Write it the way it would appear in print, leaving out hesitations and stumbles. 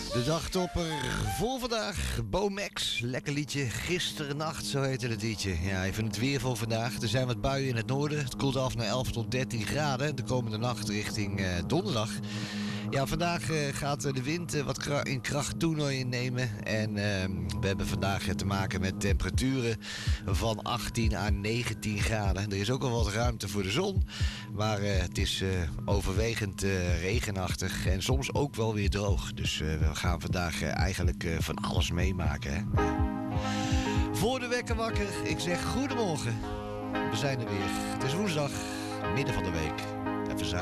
De dagtopper voor vandaag. Bo Max, lekker liedje. Gisterennacht, zo heette het liedje. Ja, even het weer voor vandaag. Er zijn wat buien in het noorden. Het koelt af naar 11 tot 13 graden. De komende nacht richting donderdag. Ja, vandaag gaat de wind wat in kracht toenemen. En we hebben vandaag te maken met temperaturen van 18 à 19 graden. Er is ook al wat ruimte voor de zon. Maar het is overwegend regenachtig en soms ook wel weer droog. Dus we gaan vandaag eigenlijk van alles meemaken. Hè? Voor de wekker wakker, ik zeg goedemorgen. We zijn er weer. Het is woensdag, midden van de week.